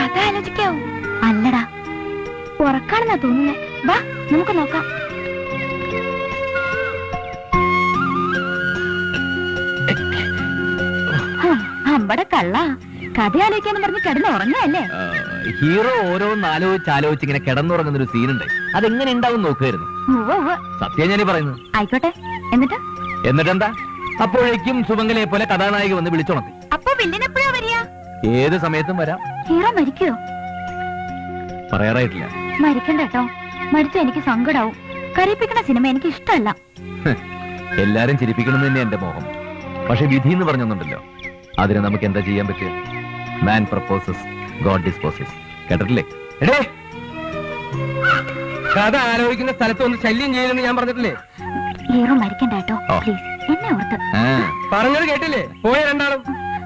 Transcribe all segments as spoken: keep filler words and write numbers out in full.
കഥ ആലോചിക്കാവൂ. അല്ലടാ, ഉറക്കാണെന്നാ തോന്നുന്നേ. വാ നമുക്ക് നോക്കാം. അമ്പട കള്ള, കഥ ആലോചിക്കാന്ന് പറഞ്ഞ് കിടന്ന് ഉറങ്ങല്ലേ? ഹീറോ ഓരോന്ന് ആലോചിച്ച് ആലോചിച്ച് ഇങ്ങനെ കിടന്നുറങ്ങുന്ന ഒരു സീനുണ്ട്. അതെങ്ങനെ ഉണ്ടാവും നോക്കുമായിരുന്നു. സത്യം ഞാനീ പറയുന്നത്. ആയിക്കോട്ടെ. എന്നിട്ട് എന്നിട്ടെന്താ? അപ്പോഴേക്കും സുമംഗലയെ പോലെ കഥാനായിക വന്ന് വിളിച്ചുണർത്തി. അപ്പൊ വില്ലൻ എപ്പോഴാ വരിക? ഏത് സമയത്തും വരാം. ഹീറോ മരിക്കോ? പറയാറായിട്ടില്ല. മരിക്കണ്ട കേട്ടോ. മരിച്ച എനിക്ക് സങ്കടാവും. കരയിപ്പിക്കുന്ന സിനിമ എനിക്ക് ഇഷ്ടമല്ല. എല്ലാരും ചിരിപ്പിക്കണം തന്നെ എന്റെ മോഹം. പക്ഷെ വിധി എന്ന് പറഞ്ഞൊന്നുണ്ടല്ലോ, അതിന് നമുക്ക് എന്താ ചെയ്യാൻ പറ്റുക? മാൻ പ്രപ്പോസസ്, ഗോഡ് ഡിസ്പോസസ്. കേട്ടിട്ടില്ലേ? കഥ ആലോചിക്കുന്ന സ്ഥലത്ത് ഒന്ന് ശല്യം ചെയ്യലെന്ന് ഞാൻ പറഞ്ഞിട്ടില്ലേ? ഹീറോ മരിക്കണ്ട കേട്ടോ, പ്ലീസ്. എന്നെ ഓർത്ത് പറഞ്ഞത് കേട്ടില്ലേ? പോയ രണ്ടാളും.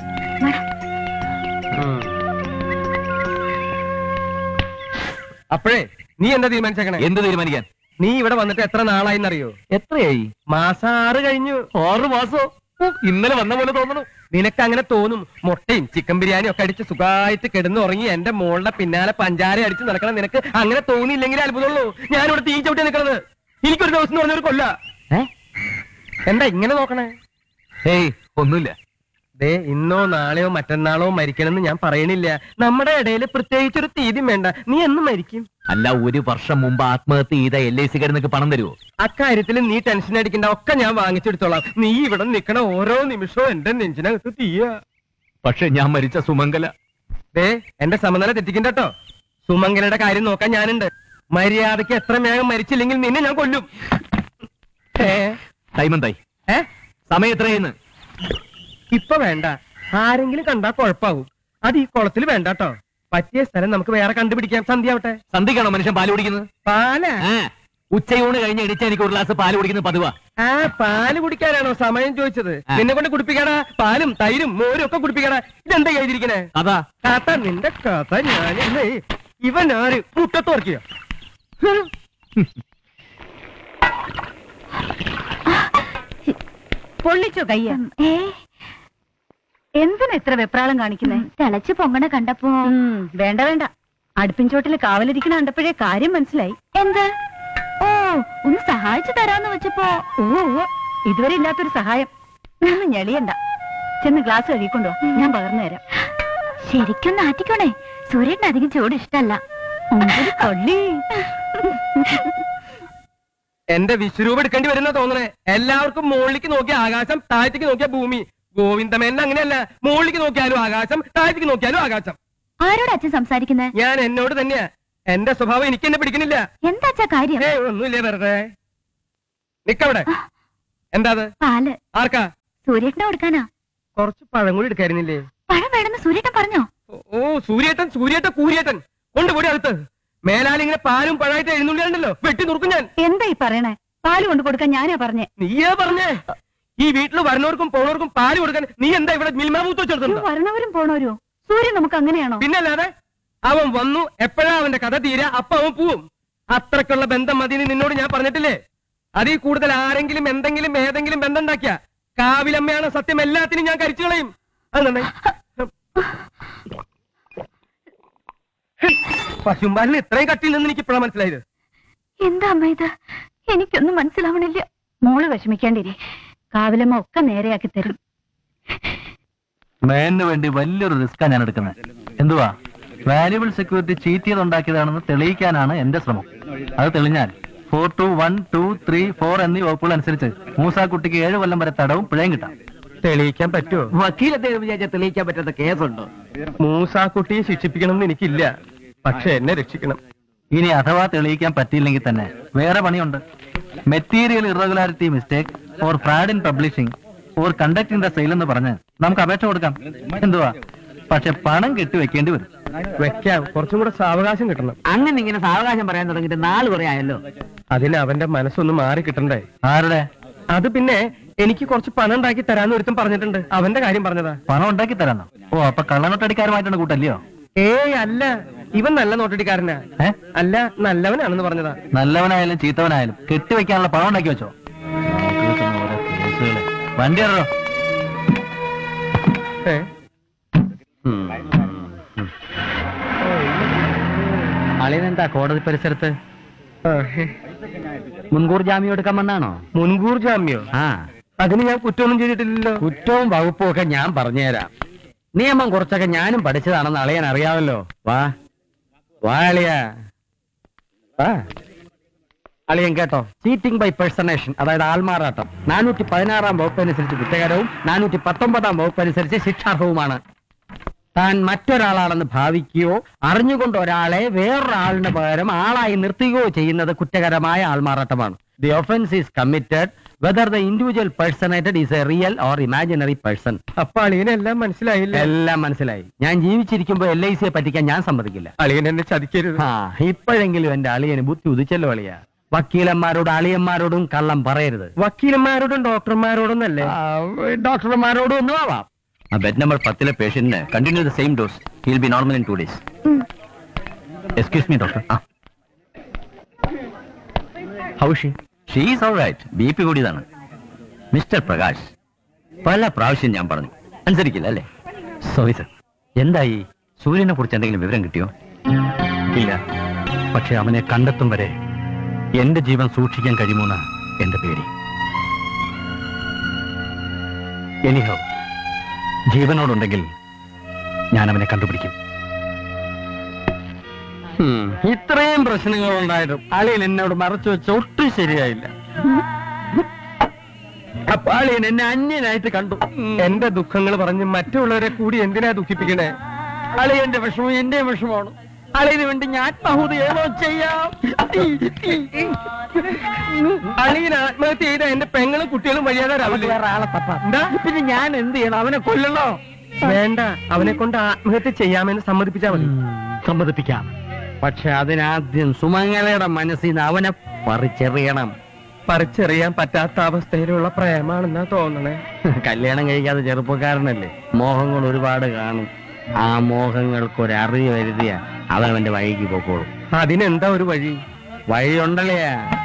അപ്പോഴേ നീ എന്താ തീരുമാനിച്ചേക്കണേ? എന്ത് തീരുമാനിക്കാൻ? നീ ഇവിടെ വന്നിട്ട് എത്ര നാളായിന്നറിയോ? എത്രയായി? മാസം ആറ് കഴിഞ്ഞു. ആറ് മാസോ? ഇന്നലെ വന്ന പോലെ തോന്നുന്നു. നിനക്ക് അങ്ങനെ തോന്നും. മുട്ടയും ചിക്കൻ ബിരിയാണിയും ഒക്കെ അടിച്ച് സുഖമായിട്ട് കിടന്ന് ഉറങ്ങി എന്റെ മോളുടെ പിന്നാലെ പഞ്ചാര അടിച്ച് നടക്കണം. നിനക്ക് അങ്ങനെ തോന്നിയില്ലെങ്കിൽ അത്ഭുതമുള്ളൂ. ഞാനിവിടെ തീ ചവിട്ടി നിൽക്കുന്നത്. എനിക്കൊരു ദിവസം എന്ന് പറഞ്ഞൊരു കൊല്ല. എന്താ ഇങ്ങനെ നോക്കണേ? ഏയ് ഒന്നുമില്ല. ദേ, ഇന്നോ നാളെയോ മറ്റന്നാളോ മരിക്കണമെന്ന് ഞാൻ പറയണില്ല. നമ്മുടെ ഇടയിൽ പ്രത്യേകിച്ചൊരു തീയതി വേണ്ട. നീ എന്ന് മരിക്കും? അല്ല, ഒരു വർഷം മുമ്പ് ആത്മഹത്യ ചെയ്ത എൽ ഐ സിക്കാരനൊക്കെ പണം തരുമോ? അക്കാര്യത്തിൽ നീ ടെൻഷൻ അടിക്കണ്ട. ഒക്കെ ഞാൻ വാങ്ങിച്ചെടുത്തോളാം. നീ ഇവിടെ നിൽക്കണ ഓരോ നിമിഷവും എന്റെ നെഞ്ചിനകത്ത് തീയ. പക്ഷെ ഞാൻ മരിച്ച സുമംഗല. ദേ, എന്റെ സമനില തെറ്റിക്കണ്ട കേട്ടോ. സുമംഗലയുടെ കാര്യം നോക്കാൻ ഞാനുണ്ട്. മര്യാദക്ക് എത്ര വേഗം മരിച്ചില്ലെങ്കിൽ നിന്നെ ഞാൻ കൊല്ലും. ടൈമെന്തായി? ഏ സമയം എത്രയെന്ന്? ഇപ്പൊ വേണ്ട. ആരെങ്കിലും കണ്ടാ കുഴപ്പാവും. അത് ഈ കുളത്തിൽ വേണ്ട കേട്ടോ. പറ്റിയ സ്ഥലം നമുക്ക് വേറെ കണ്ടുപിടിക്കാം. സന്ധ്യാവട്ടെ. സന്ധ്യക്കാണോ മനുഷ്യൻ പാല് കുടിക്കുന്നത്? പാലാ? ഉച്ചയൂണ് കഴിഞ്ഞ് എടിച്ച എനിക്ക് ഒരു ഗ്ലാസ് പാല് കുടിക്കുന്നത് പതിവാ. ആ, പാല് കുടിക്കാനാണോ സമയം ചോദിച്ചത്? നിന്നെ കൊണ്ട് കുടിപ്പിക്കാടാ. പാലും തൈരും മോരും ഒക്കെ കുടിപ്പിക്കാടാ. ഇതെന്താ എഴുതിയിരിക്കണേ? അതാ കഥ. നിന്റെ കഥ ഞാൻ. ഇവൻ ആര്? മുട്ടത്തോർക്കിയ പൊള്ളിച്ചോ കയ്യ? എന്തിനാ ഇത്ര വെപ്രാളം കാണിക്കുന്നേ? തിളച്ച് പൊങ്ങണ കണ്ടപ്പോ. വേണ്ട വേണ്ട, അടുപ്പിൻ ചോട്ടില് കാവലിരിക്കണ കണ്ടപ്പോഴേ കാര്യം മനസ്സിലായി. എന്ത്? ഓ, ഒന്ന് സഹായിച്ചു തരാന്ന് വെച്ചപ്പോ. ഓ, ഇതുവരെ ഇല്ലാത്തൊരു സഹായം. ഒന്ന് ഞെളിയണ്ട. ചെന്ന് ഗ്ലാസ് കഴുകിക്കൊണ്ടോ, ഞാൻ പകർന്നു തരാം. ശരിക്കും നാറ്റിക്കോണേ. സൂര്യന് അധികം ചൂട് ഇഷ്ടല്ല. കൊള്ളി. എന്റെ വിശ്വരൂപം എടുക്കേണ്ടി വരുന്ന തോന്നണേ. എല്ലാവർക്കും മുകളിലേക്ക് നോക്കിയ ആകാശം, താഴത്തേക്ക് നോക്കിയ ഭൂമി. ഗോവിന്ദമേനൻ അങ്ങനെയല്ല. മുകളിലേക്ക് നോക്കിയാലും ആകാശം, താഴത്തേക്ക് നോക്കിയാലും ആകാശം. ആരോട് അച്ഛൻ സംസാരിക്കുന്നത്? ഞാൻ എന്നോട് തന്നെയാ. എന്റെ സ്വഭാവം എനിക്ക് എന്നെ പിടിക്കുന്നില്ല. എന്താ കാര്യം? ഏ ഒന്നുമില്ല, വെറുതെ നിക്കവിടെ. എന്താ? പാല്. ആർക്കാ? സൂര്യേട്ടനെ കൊടുക്കാനാ. കുറച്ച് പഴം കൂടി എടുക്കായിരുന്നില്ലേ? പഴം വേണമെന്ന് സൂര്യേട്ടൻ പറഞ്ഞോ? ഓ, സൂര്യേട്ടൻ സൂര്യേട്ടൻ കൂര്യേട്ടൻ കൊണ്ടുപോടി അടുത്ത്. മേലാലിങ്ങനെ പാലും പഴമായിട്ട് എഴുന്നള്ളിയാണ്ടല്ലോ, വെട്ടി നുറുക്കും ഞാൻ. എന്താ ഈ പറയണേ? പാല് കൊണ്ട് കൊടുക്കാൻ ഞാനാ പറഞ്ഞേ. നീയാ പറഞ്ഞേ? ഈ വീട്ടിൽ വരണവർക്കും പോണവർക്കും പാല് കൊടുക്കാൻ നീ എന്താ ഇവിടെ മിൽമാമൂത്ത് വെച്ചെടുത്തുണ്ടോ? വരണവരും പോണവരും സൂര്യൻ നമുക്ക് അങ്ങനെയാണോ? പിന്നല്ലാതെ. അവൻ വന്നു, എപ്പോഴാ അവന്റെ കഥ തീരാ അപ്പൊ അവൻ പോവും. അത്രക്കുള്ള ബന്ധം മതിയെന്ന് നിന്നോട് ഞാൻ പറഞ്ഞിട്ടില്ലേ? അതിൽ കൂടുതൽ ആരെങ്കിലും എന്തെങ്കിലും ഏതെങ്കിലും ബന്ധം ഉണ്ടാക്കിയ കാവിലമ്മയാണ് സത്യം. എല്ലാത്തിനും ഞാൻ കരിച്ചു കളയും. അത് നന്നായി. പശുമ്പാലിന് ഇത്രയും കട്ടിയിൽ നിന്ന് എനിക്ക് ഇപ്പോഴാണ് മനസ്സിലായത്. എന്താ അമ്മ ഇത്? എനിക്കൊന്നും മനസ്സിലാവണില്ല. മോള് വിഷമിക്കേണ്ടിരി. കാവിലമ്മ ഒക്കെ നേരെയാക്കി തരും. മേനു വേണ്ടി വലിയൊരു റിസ്ക്കാ ഞാൻ എടുക്കുന്നത്. എന്തുവാ? വാല്യുബിൾ സെക്യൂരിറ്റി ചീറ്റ് ചെയ്തുണ്ടാക്കിയതാണെന്ന് തെളിയിക്കാനാണ് എന്റെ ശ്രമം. അത് തെളിഞ്ഞാൽ four to one two three four എന്നീ വകുപ്പുകൾ അനുസരിച്ച് മൂസാക്കുട്ടിക്ക് ഏഴ് കൊല്ലം വരെ തടവും പിഴയും കിട്ടാം. തെളിയിക്കാൻ പറ്റുമോ? വക്കീലത്തെ വിചാരിച്ച തെളിയിക്കാൻ പറ്റാത്ത കേസുണ്ടോ? മൂസാക്കുട്ടിയെ ശിക്ഷിപ്പിക്കണമെന്ന് എനിക്കില്ല, പക്ഷെ എന്നെ രക്ഷിക്കണം. ഇനി അഥവാ തെളിയിക്കാൻ പറ്റിയില്ലെങ്കിൽ തന്നെ വേറെ പണിയുണ്ട്. Material irregularity mistake or fraud in publishing or conducting the sale എന്ന് പറഞ്ഞ് നമുക്ക് അപേക്ഷ കൊടുക്കാം. എന്തുവാ? പക്ഷെ പണം കെട്ടിവെക്കേണ്ടി വരും. വെക്കാം, കുറച്ചും കൂടെ സാവകാശം കിട്ടണം. അങ്ങനെ ഇങ്ങനെ സാവകാശം പറയാൻ തുടങ്ങിയിട്ട് നാല് കുറെ ആയല്ലോ. അതിന് അവന്റെ മനസ്സൊന്ന് മാറി കിട്ടണ്ടേ? ആരുടെ? അത് പിന്നെ എനിക്ക് കുറച്ച് പണം ഉണ്ടാക്കി തരാന്ന് ഒരുത്തം പറഞ്ഞിട്ടുണ്ട്. അവന്റെ കാര്യം പറഞ്ഞതാ. പണം ഉണ്ടാക്കി തരാന്നോ? ഓ, അപ്പൊ കള്ളനോട്ടടിക്കാരുമായിട്ടാണ് കൂട്ടല്ലയോ? ഏയ് അല്ല, ഇവൻ നല്ല നോട്ടടിക്കാരനാ. അല്ല, നല്ലവനാണെന്ന് പറഞ്ഞതാ. നല്ലവനായാലും ചീത്തവനായാലും കെട്ടിവെക്കാനുള്ള പണം ഉണ്ടാക്കി വെച്ചോ. വണ്ടി അറിയോ? ഏ അളിയനെന്താ കോടതി പരിസരത്ത്? മുൻകൂർ ജാമ്യം എടുക്കാൻ വന്നാണോ? മുൻകൂർ ജാമ്യോ? ആ, അതിന് ഞാൻ കുറ്റമൊന്നും ചെയ്തിട്ടില്ലല്ലോ. കുറ്റവും വകുപ്പും ഒക്കെ ഞാൻ പറഞ്ഞുതരാം. നിയമം കുറച്ചൊക്കെ ഞാനും പഠിച്ചതാണെന്ന് അളിയൻ അറിയാമല്ലോ. വാ വാ അളിയ വാ. അളിയൻ കേട്ടോ, ചീറ്റിംഗ് ബൈ പേഴ്സണേഷൻ, അതായത് ആൾമാറാട്ടം നാനൂറ്റി പതിനാറാം വകുപ്പ് അനുസരിച്ച് കുറ്റകരവും നാനൂറ്റി പത്തൊമ്പതാം വകുപ്പ് അനുസരിച്ച് ശിക്ഷാർഹവുമാണ്. താൻ മറ്റൊരാളാണെന്ന് ഭാവിക്കുകയോ അറിഞ്ഞുകൊണ്ട് ഒരാളെ വേറൊരാളിന് പകരം ആളായി നിർത്തുകയോ ചെയ്യുന്നത് കുറ്റകരമായ ആൾമാറാട്ടമാണ്. The offence is committed whether the individual പേഴ്സണേറ്റഡ് is A real or imaginary person. അപ്പൊ അളിയനെല്ലാം മനസ്സിലായില്ല? എല്ലാം മനസ്സിലായി. ഞാൻ ജീവിച്ചിരിക്കുമ്പോ എൽ ഐ സിയെ പറ്റിക്കാൻ ഞാൻ സമ്മതിക്കില്ല. അളിയൻ എന്നെ ചതിക്കരുത്. ആ, ഇപ്പോഴെങ്കിലും എന്റെ അളിയന് ബുദ്ധി ഉദിച്ചല്ലോ അളിയ. വക്കീലന്മാരോടും അളിയന്മാരോടും കള്ളം പറയരുത്. വക്കീലന്മാരോടും ഡോക്ടർമാരോടൊന്നല്ലേ? ഡോക്ടർമാരോടും ഒന്നും ആവാം. ബെഡ് നമ്പർ പത്തിലെ പേഷ്യന്റിന് continue the same dose. He will be normal in two days. Excuse me doctor. How she? She is all right. B P കൂടിയതാണ്. മിസ്റ്റർ പ്രകാശ്, പല പ്രാവശ്യം ഞാൻ പറഞ്ഞു, അനുസരിക്കില്ല അല്ലേ? Sorry sir. എന്തായി? സൂര്യനെ കുറിച്ച് എന്തെങ്കിലും വിവരം കിട്ടിയോ? ഇല്ല, പക്ഷെ അവനെ കണ്ടെത്തും വരെ എന്റെ ജീവൻ സൂക്ഷിക്കാൻ കഴിയുമെന്ന എന്റെ പേര്. എനിഹോ, ജീവനോടുണ്ടെങ്കിൽ ഞാൻ അവനെ കണ്ടുപിടിക്കും. ഇത്രയും പ്രശ്നങ്ങൾ ഉണ്ടായിട്ടും അളിയൻ എന്നോട് മറച്ചു വെച്ച ഒട്ടും ശരിയായില്ല. അപ്പൊ അളിയൻ എന്നെ അന്യനായിട്ട് കണ്ടു. എന്റെ ദുഃഖങ്ങൾ പറഞ്ഞ് മറ്റുള്ളവരെ കൂടി എന്തിനാ ദുഃഖിപ്പിക്കണേ? അളിയന്റെ വിഷമം എന്റെ വിഷമമാണ്. അളിയന് വേണ്ടി ഞാൻ ആത്മാഹൂതി ഏതോ ചെയ്യാം. അളിയൻ ആത്മഹത്യ ചെയ്ത എന്റെ പെങ്ങളും കുട്ടികളും വഴിയാതാരാവില്ലേ? വേറെ ആളെ തപ്പാ. എന്താ? പിന്നെ ഞാൻ എന്ത് ചെയ്യണം? അവനെ കൊല്ലണോ? വേണ്ട, അവനെ കൊണ്ട് ആത്മഹത്യ ചെയ്യാമെന്ന് സമ്മതിപ്പിച്ചാ മതി. സമ്മതിപ്പിക്കാം, പക്ഷെ അതിനാദ്യം സുമംഗലയുടെ മനസ്സിൽ നിന്ന് അവനെ പറിച്ചെറിയണം. പറിച്ചെറിയാൻ പറ്റാത്ത അവസ്ഥയിലുള്ള പ്രേമാണെന്നാ തോന്നണേ. കല്യാണം കഴിക്കാതെ ചെറുപ്പക്കാരനല്ലേ, മോഹങ്ങൾ ഒരുപാട് കാണും. ആ മോഹങ്ങൾക്കൊരറിവ് വരുത്തിയ അവൻ അവന്റെ വഴിക്ക് പോക്കോളും. അതിനെന്താ ഒരു വഴി? വഴിയുണ്ടല്ലേ?